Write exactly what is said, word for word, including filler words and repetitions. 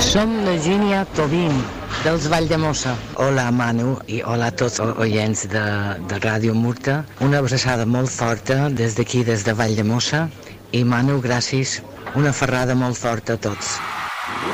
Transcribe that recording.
Som l'Eugènia Tobin, dels Valldemossa. Hola Manu i hola a tots els oients de, de Ràdio Murta. Una abraçada molt forta des d'aquí, des de Valldemossa. I Manu, gràcies. Una ferrada molt forta a tots.